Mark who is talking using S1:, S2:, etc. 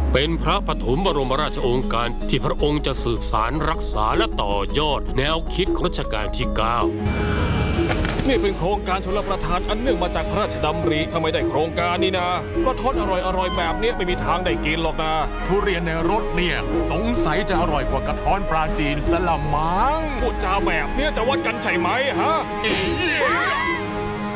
S1: เป็นพระปฐมบรมราชโองการที่พระองค์จะสืบสารรักษาและต่อยอดแนวคิดของรัชกาลที่ 9
S2: นี่เป็นโครงการชลประทานอันเนื่องมาจากพระราชดำริถ้าไม่ได้โครงการนี้นะกระท้อนอร่อยๆแบบนี้ไม่มีทางได้กินหรอกนะ
S3: ทุเรียนในรถเนี่ยสงสัยจะอร่อยกว่ากระท้อนปลาจีนสละมัง
S2: พูดจาแบบนี้จะวัดกันใช่ไหมฮะ